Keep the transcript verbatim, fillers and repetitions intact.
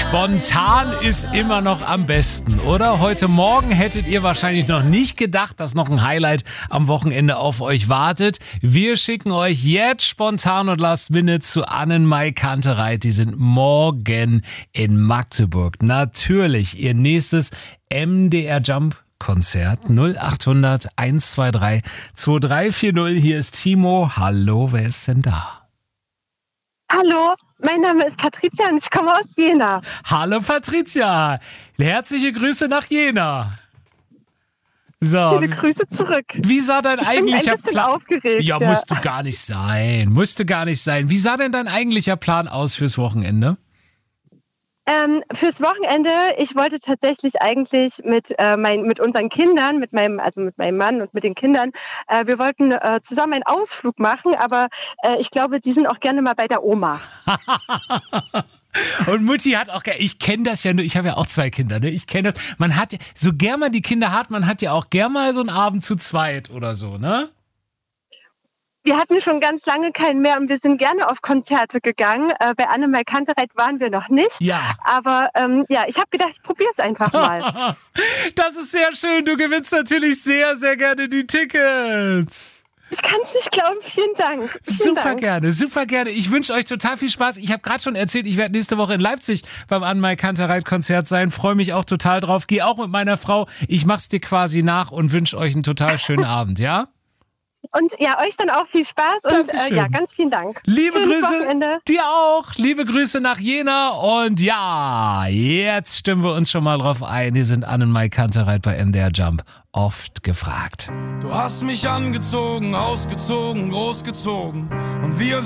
Spontan ist immer noch am besten, oder? Heute Morgen hättet ihr wahrscheinlich noch nicht gedacht, dass noch ein Highlight am Wochenende auf euch wartet. Wir schicken euch jetzt spontan und last minute zu Annenmai Kantereit. Die sind morgen in Magdeburg. Natürlich ihr nächstes M D R Jump Konzert. null achthundert eins zwei drei zwei drei vier null. Hier ist Timo. Hallo, wer ist denn da? Hallo, mein Name ist Patricia und ich komme aus Jena. Hallo Patricia, herzliche Grüße nach Jena. So. Viele Grüße zurück. Wie sah dein ich eigentlicher bin ein Plan? Aufgeregt, ja, ja, musst du gar nicht sein. Musste gar nicht sein. Wie sah denn dein eigentlicher Plan aus fürs Wochenende? Ähm, fürs Wochenende, ich wollte tatsächlich eigentlich mit, äh, mein, mit unseren Kindern, mit meinem, also mit meinem Mann und mit den Kindern, äh, wir wollten äh, zusammen einen Ausflug machen, aber äh, ich glaube, die sind auch gerne mal bei der Oma. Und Mutti hat auch, ich kenne das ja nur, ich habe ja auch zwei Kinder, ne? Ich kenne das, man hat, so gern man die Kinder hat, man hat ja auch gern mal so einen Abend zu zweit oder so, ne? Wir hatten schon ganz lange keinen mehr und wir sind gerne auf Konzerte gegangen. Äh, bei Annenmai Kantereit waren wir noch nicht. Ja. Aber ähm, ja, ich habe gedacht, ich probiere es einfach mal. Das ist sehr schön. Du gewinnst natürlich sehr, sehr gerne die Tickets. Ich kann es nicht glauben. Vielen Dank. Vielen super Dank. gerne, super gerne. Ich wünsche euch total viel Spaß. Ich habe gerade schon erzählt, ich werde nächste Woche in Leipzig beim Annenmai Kantereit Konzert sein. Freue mich auch total drauf. Gehe auch mit meiner Frau. Ich mach's dir quasi nach und wünsche euch einen total schönen Abend, ja? Und ja, euch dann auch viel Spaß und äh, ja, ganz vielen Dank. Liebe Schönes Grüße Wochenende. dir auch. Liebe Grüße nach Jena. Und ja, jetzt stimmen wir uns schon mal drauf ein. Hier sind Annenmai Kantereit bei M D R Jump. Oft gefragt. Du hast mich angezogen, ausgezogen, großgezogen und wir